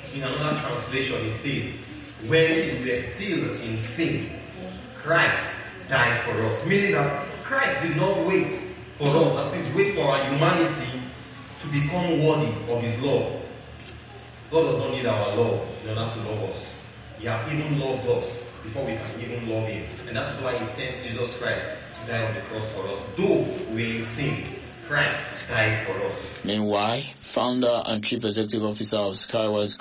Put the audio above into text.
In another translation, it says, when we were still in sin, Christ died for us. Meaning that Christ did not wait for us, that is, wait for our humanity to become worthy of His love. God does not need our love in order to love us. He has even loved us before we can even love Him. And that's why He sent Jesus Christ to die on the cross for us. Though we're in sin, Christ died for us. Meanwhile, founder and chief executive officer of Skywise